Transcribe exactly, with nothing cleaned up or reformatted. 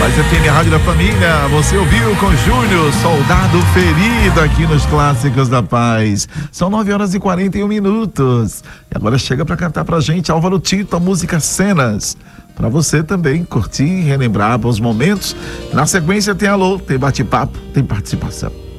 Mais F M Rádio da Família, você ouviu com Júnior, Soldado Ferido, aqui nos Clássicos da Paz. São nove horas e quarenta e um minutos. E agora chega para cantar pra gente Álvaro Tito, a música Cenas. Para você também curtir e relembrar bons momentos. Na sequência tem alô, tem bate-papo, tem participação.